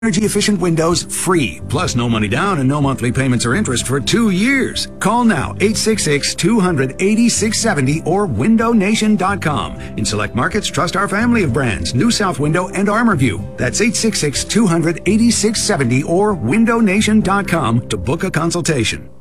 energy-efficient windows free. Plus, no money down and no monthly payments or interest for 2 years. Call now, 866-200-8670 or windownation.com. In select markets, trust our family of brands, New South Window and ArmorView. That's 866-200-8670 or windownation.com to book a consultation.